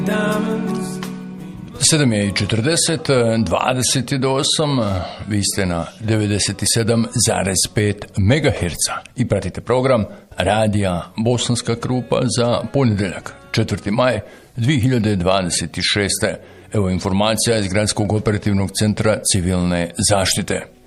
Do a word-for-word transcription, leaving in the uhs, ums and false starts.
sedam je i četrdeset, dvadeset do osam, vi ste na devedeset sedam zarez pet megaherca i pratite program Radija Bosanska Krupa za ponedjeljak, četvrti maj dvije hiljade dvadeset šeste. Evo informacija iz Gradskog operativnog centra civilne zaštite.